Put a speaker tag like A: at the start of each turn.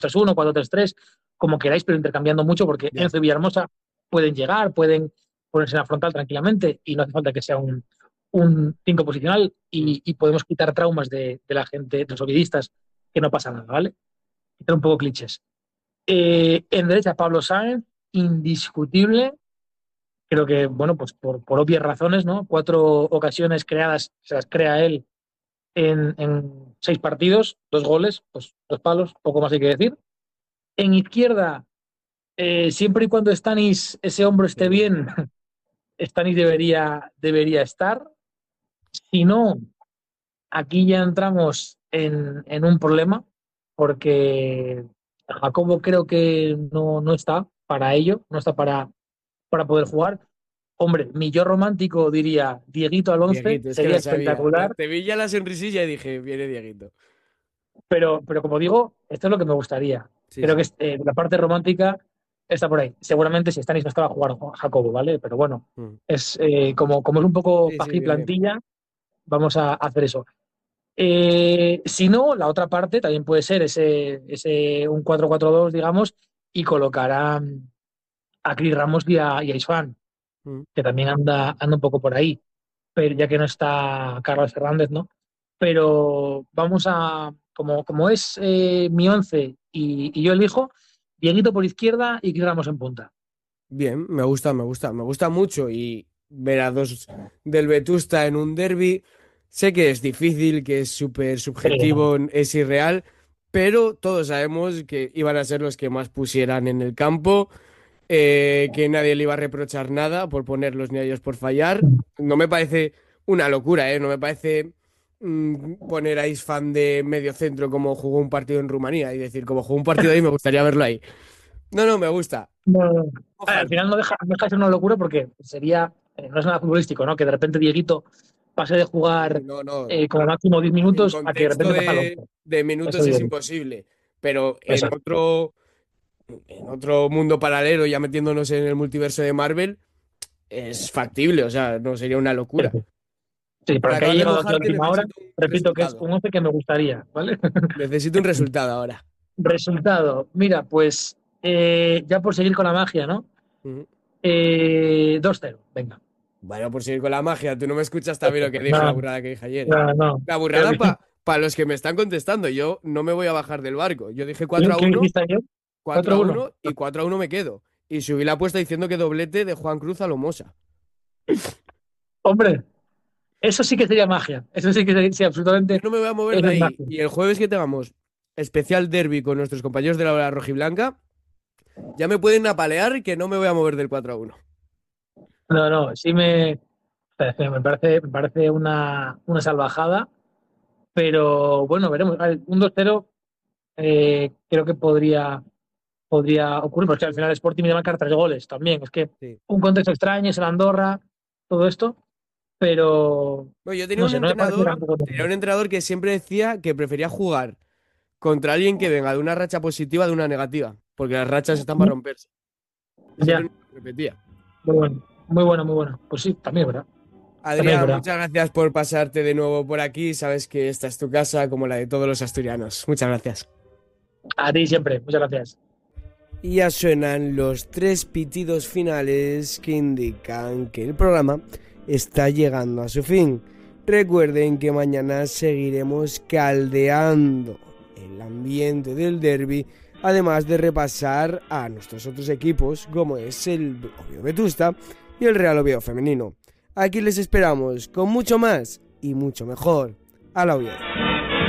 A: 4-3-1, 4-3-3, como queráis, pero intercambiando mucho, porque
B: Ya.
A: Enzo y Villahermosa pueden llegar, pueden ponerse en la frontal tranquilamente y no hace falta que sea un 5 posicional
B: Mm.
A: y podemos quitar traumas de la gente, de los solidistas, que no pasa nada, ¿vale? Quitar un poco clichés. En derecha, Pablo Sáenz, indiscutible. Creo que, bueno, pues por obvias razones, ¿no? 4 ocasiones creadas, se las crea él en 6 partidos, 2 goles, pues 2 palos, poco más hay que decir. En izquierda, siempre y cuando Stanis, ese hombro esté
B: Sí.
A: bien, Stanis debería estar. Si no, aquí ya entramos en un problema, porque Jacobo creo que no está para ello, no está para poder jugar. Hombre, mi yo romántico diría Dieguito al 11
B: Dieguito, es que
A: sería
B: lo sabía.
A: espectacular,
B: Te vi ya la sonrisilla y dije, viene Dieguito.
A: pero como digo, esto es lo que me gustaría.
B: Sí,
A: Creo que
B: sí.
A: la parte romántica está por ahí. Seguramente si Stanis no estaba a jugar Jacobo, ¿vale? Pero bueno,
B: Mm.
A: es como es un poco
B: Sí, sí,
A: pají
B: bien, bien.
A: plantilla, vamos a hacer eso. Si no, la otra parte también puede ser ese un 4-4-2 digamos, y colocar a Chris Ramos y a Isfan,
B: Mm.
A: que también anda un poco por ahí, pero ya que no está Carlos Fernández, ¿no? Pero vamos como es mi 11 y yo elijo, Dieguito por izquierda y Chris Ramos en punta.
B: Bien, me gusta, me gusta, me gusta mucho y ver a dos del Vetusta en un derbi, sé que es difícil, que es súper
A: No,
B: subjetivo, es irreal, pero todos sabemos que iban a ser los que más pusieran en el campo, que nadie le iba a reprochar nada por ponerlos ni a ellos por fallar. No me parece una locura, ¿eh? No me parece poner a Isfan de medio centro como jugó un partido en Rumanía y decir, como jugó un partido ahí, me gustaría verlo ahí. No, no, me gusta.
A: no. Al
B: Ojalá.
A: final no deja de ser una locura porque sería, no es nada futbolístico, ¿no? Que de repente Dieguito pase de
B: Sí,
A: jugar
B: no, no.
A: como máximo 10
B: En
A: minutos a que de
B: contexto
A: repente pase al 11.
B: de
A: Es
B: minutos es
A: evidente.
B: imposible, pero
A: Eso.
B: en otro mundo paralelo, ya metiéndonos en el multiverso de Marvel, es factible, o sea, no sería una
A: Sí,
B: locura.
A: sí. Sí, para
B: Para
A: el que haya
B: acabar de
A: llegado aquí a
B: mojarte
A: última hora,
B: necesito un
A: repito que es
B: resultado.
A: un 11 que me gustaría, ¿vale?
B: Necesito un resultado ahora.
A: Resultado. Mira, pues ya por seguir con la magia, ¿no?
B: Ujú.
A: 2-0, venga.
B: Bueno, por seguir con la magia, tú no me escuchas también lo que dije, la
A: No,
B: burrada que dije ayer, ¿eh?
A: no, no.
B: La
A: Creo
B: burrada
A: que,
B: para los que me están contestando, yo no me voy a bajar del barco. Yo dije cuatro
A: ¿qué
B: a
A: qué
B: uno,
A: dijiste ayer?
B: 4 a
A: 4-1.
B: uno y 4 a 1 me quedo. Y subí la apuesta diciendo que doblete de Juan Cruz a Lomosa.
A: Hombre, eso sí que sería magia. Eso sí que sería, sí,
B: Yo
A: absolutamente.
B: no me voy a mover de
A: Eso es
B: ahí.
A: magia.
B: Y el jueves que tengamos especial derby con nuestros compañeros de la hora rojiblanca, ya me pueden apalear que no me voy a mover del 4 a 1.
A: No, no, sí me parece una salvajada, pero bueno, veremos. A ver, un 2-0 creo que podría ocurrir, porque al final el Sporting me va a marcar 3 goles también. Es que
B: Sí.
A: un contexto extraño, es el Andorra, todo esto, pero
B: Bueno, yo
A: no sé, no me parece tampoco tan
B: tenía
A: mal.
B: un entrenador que siempre decía que prefería jugar contra alguien que venga de una racha positiva de una negativa, porque las rachas están para romperse. Siempre
A: Ya,
B: nos lo repetía.
A: muy bueno, muy bueno, muy bueno. Pues sí, también es verdad, también es
B: Adrián,
A: verdad.
B: muchas gracias por pasarte de nuevo por aquí. Sabes que esta es tu casa como la de todos los asturianos. Muchas gracias.
A: A ti siempre, muchas gracias.
B: Y ya suenan los tres pitidos finales que indican que el programa está llegando a su fin. Recuerden que mañana seguiremos caldeando el ambiente del derby, además de repasar a nuestros otros equipos, como es el Oviedo Vetusta y el Real Oviedo Femenino. Aquí les esperamos con mucho más y mucho mejor a la Oviedo.